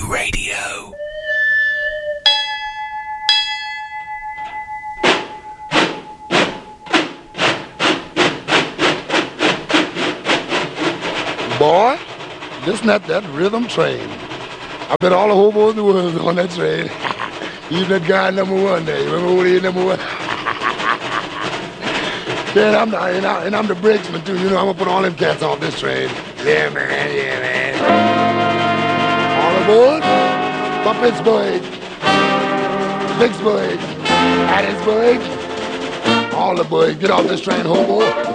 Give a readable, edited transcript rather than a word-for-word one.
Radio. Boy, listen at that rhythm train. I bet all the hobos in the world is on that train. Even that guy number one there. You remember who he is, number one? Yeah, and I'm the brakesman too. You know, I'm gonna put all them cats off this train. Yeah, man. Yeah, man. All aboard for Pittsburgh, Vicksburg, Hattiesburg. All aboard. Get off this train, hobo.